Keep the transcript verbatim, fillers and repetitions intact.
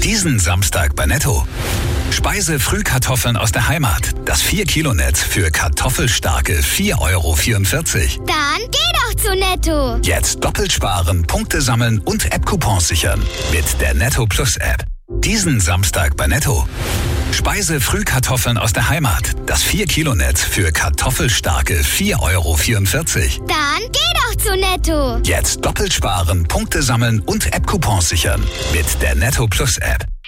Diesen Samstag bei Netto. Speise-Frühkartoffeln aus der Heimat. Das vier Kilo Netz für kartoffelstarke vier Euro vierundvierzig. Dann geh doch zu Netto. Jetzt doppelt sparen, Punkte sammeln und App-Coupons sichern. Mit der Netto Plus App. Diesen Samstag bei Netto. Speise-Frühkartoffeln aus der Heimat. Das vier Kilo Netz für kartoffelstarke vier Euro vierundvierzig. Dann geh doch zu Netto. Jetzt doppelt sparen, Punkte sammeln und App-Coupons sichern. Mit der Netto Plus App.